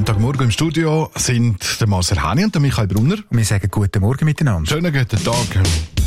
Montagmorgen im Studio sind der Marcel Hani und der Michael Brunner. Wir sagen guten Morgen miteinander. Schönen guten Tag.